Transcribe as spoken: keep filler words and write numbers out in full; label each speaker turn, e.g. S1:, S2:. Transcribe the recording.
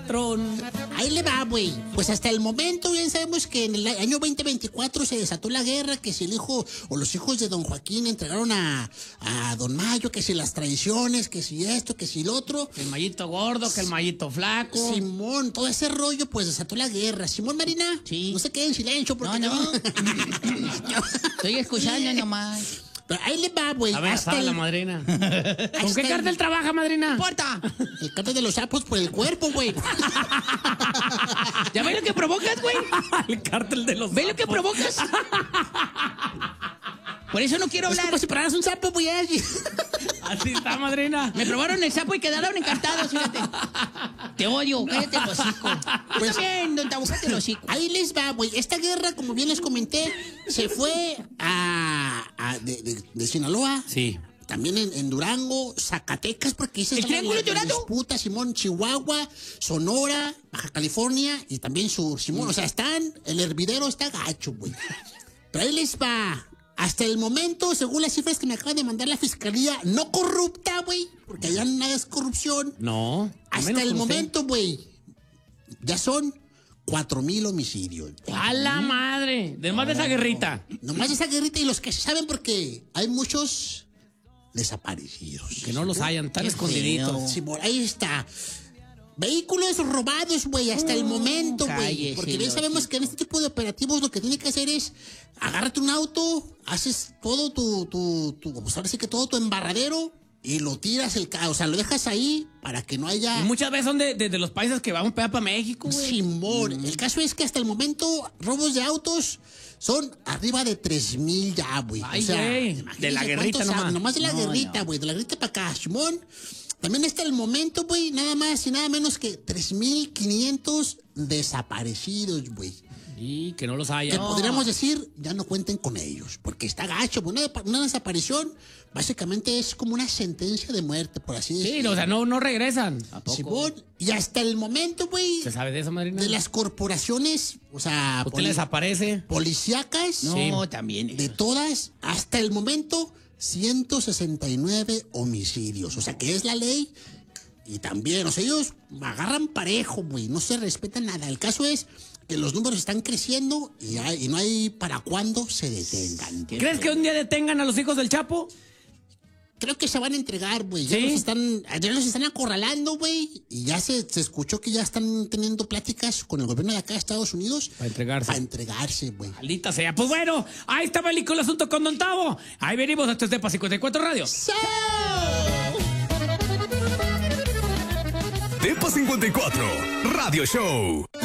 S1: patrón.
S2: Ahí le va, güey. Pues hasta el momento bien sabemos que en el año veinte veinticuatro se desató la guerra, que si el hijo o los hijos de don Joaquín entregaron a, a don Mayo, que si las traiciones, que si esto, que si lo otro.
S1: Que el mallito gordo, que el mallito flaco.
S2: Simón, todo ese rollo, pues desató la guerra. Simón, Marina,
S3: Sí.
S2: no se queden en silencio porque
S3: No, no.
S2: no.
S3: Estoy escuchando nomás.
S2: Pero ahí le va, güey.
S1: A ver,
S2: hasta
S1: sabe la
S2: el,
S1: madrina. ¿Con
S2: hasta
S1: qué
S2: el-
S1: cartel trabaja, madrina?
S3: ¡Porta!
S2: el cártel de los sapos por el cuerpo, güey.
S3: ¿Ya ves lo que provocas, güey?
S1: El cártel de los...
S3: ¿Ves lo que provocas? Por eso no quiero
S2: Es
S3: hablar.
S2: como si pararas un sapo, güey. allí.
S1: Así está, madrina.
S3: Me probaron el sapo y quedaron encantados, fíjate. Te odio, cállate el hocico.
S2: Pues-
S3: Está bien, don Tabo, cállate el hocico.
S2: Ahí les va, güey. Esta guerra, como bien les comenté, se fue a, a- de, de- de Sinaloa.
S1: Sí.
S2: También en, en Durango, Zacatecas, porque dice
S3: ¿El Triángulo de Dorado?
S2: disputa, Simón, Chihuahua, Sonora, Baja California y también Sur, Simón. O sea, están, el hervidero está gacho, güey. Pero ahí les va. Hasta el momento, según las cifras que me acaba de mandar la fiscalía, no corrupta, güey, porque allá nada es corrupción.
S1: No.
S2: Hasta
S1: menos
S2: el
S1: con usted.
S2: momento, güey, ya son cuatro mil homicidios.
S1: ¡A la madre! Además de esa guerrita.
S2: Nomás esa guerrita y los que se saben porque hay muchos desaparecidos.
S1: Que no los hayan, tan
S3: Qué
S1: escondiditos.
S3: feo.
S2: Simón, ahí está. Vehículos robados, güey, hasta el momento, güey.
S3: cállese,
S2: Porque bien
S3: Dios.
S2: sabemos que en este tipo de operativos lo que tiene que hacer es agárrate un auto, haces todo tu, tu, tu pues ahora sí que todo tu embarradero y lo tiras el ca- o sea, lo dejas ahí para que no haya.
S1: Y muchas veces son de, de, de los países que vamos para México, güey.
S2: Simón, el caso es que hasta el momento robos de autos son arriba de tres mil ya, güey.
S1: Ay,
S2: o sea,
S1: güey,
S2: imagínense
S1: de la guerrita
S2: cuántos
S1: nomás.
S2: hay, nomás de la
S3: No,
S2: guerrita,
S3: no.
S2: güey, de la guerrita para acá, Simón. También hasta el momento, güey, nada más y nada menos que tres mil quinientos desaparecidos, güey.
S1: Y que no los
S2: Que
S1: haya.
S2: podríamos decir, ya no cuenten con ellos, porque está gacho. Una, una desaparición básicamente es como una sentencia de muerte, por así decirlo.
S1: Sí, no, o sea, no, no regresan.
S3: ¿A poco?
S2: Simón, y hasta el momento, güey,
S1: ¿Se sabe de eso, madrina?
S2: de las corporaciones, o sea,
S1: ¿Usted
S2: poli-
S1: les aparece?
S2: policíacas,
S3: No,
S1: Sí.
S3: también.
S2: de todas, hasta el momento, ciento sesenta y nueve homicidios. O sea, que es la ley. Y también, o sea, ellos agarran parejo, güey, no se respeta nada. El caso es que los números están creciendo y, hay- y no hay para cuándo se detengan.
S1: ¿Crees que un día detengan a los hijos del Chapo?
S2: Creo que se van a entregar, güey. Ya,
S1: ¿Sí?
S2: los están, ya los están acorralando, güey. Y ya se, se escuchó que ya están teniendo pláticas con el gobierno de acá de Estados Unidos.
S1: Para entregarse.
S2: Para entregarse, güey.
S1: Maldita sea. Pues bueno, ahí estaba el el asunto con Don Tavo. Ahí venimos hasta este cincuenta y cuatro Radio.
S4: Tepa cincuenta y cuatro Radio Show.